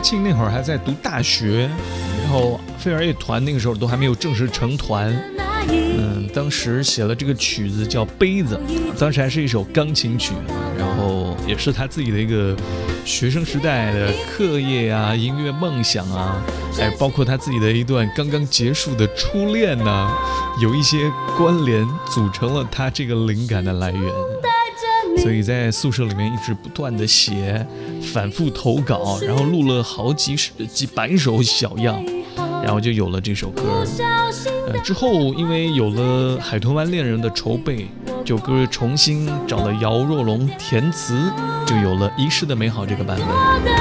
庆那会儿还在读大学，然后飞儿乐团那个时候都还没有正式成团。当时写了这个曲子叫《杯子》，当时还是一首钢琴曲，然后也是他自己的一个学生时代的课业啊、音乐梦想啊，包括他自己的一段刚刚结束的初恋呢，有一些关联，组成了他这个灵感的来源。所以在宿舍里面一直不断的写，反复投稿，然后录了好几百首小样，然后就有了这首歌。之后因为有了《海豚湾恋人》的筹备，这首歌重新找了姚若龙填词，就有了《遗失的美好》这个版本。